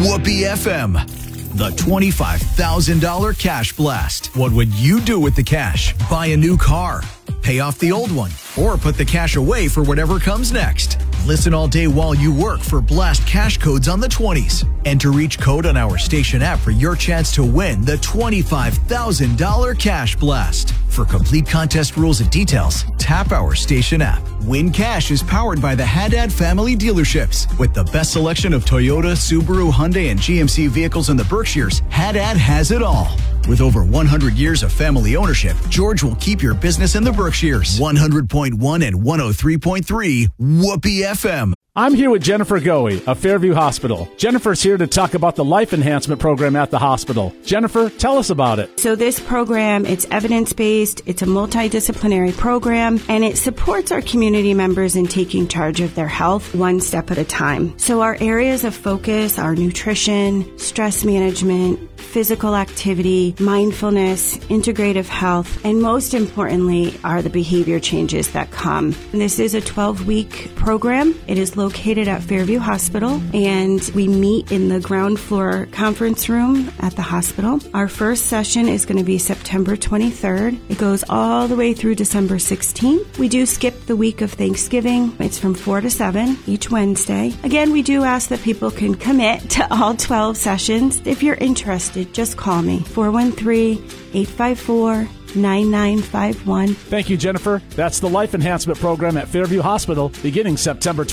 Whoopee FM, the $25,000 cash blast. What would you do with the cash? Buy a new car, pay off the old one, or put the cash away for whatever comes next. Listen all day while you work for Blast cash codes on the 20s. Enter each code on our station app for your chance to win the $25,000 cash blast. For complete contest rules and details, tap our station app. Win Cash is powered by the Haddad family dealerships. With the best selection of Toyota, Subaru, Hyundai, and GMC vehicles in the Berkshires, Haddad has it all. With over 100 years of family ownership, George will keep your business in the Berkshires. 100.1 and 103.3 Whoopee FM. I'm here with Jennifer Goey of Fairview Hospital. Jennifer's here to talk about the Life Enhancement Program at the hospital. Jennifer, tell us about it. So this program, it's evidence-based, it's a multidisciplinary program, and it supports our community members in taking charge of their health one step at a time. So our areas of focus are nutrition, stress management, physical activity, mindfulness, integrative health, and most importantly are the behavior changes that come. And this is a 12-week program. It is located at Fairview Hospital, and we meet in the ground floor conference room at the hospital. Our first session is going to be September 23rd. It goes all the way through December 16th. We do skip the week of Thanksgiving. It's from 4 to 7 each Wednesday. Again, we do ask that people can commit to all 12 sessions. If you're interested, just call me, 413-854-9951. Thank you, Jennifer. That's the Life Enhancement Program at Fairview Hospital beginning September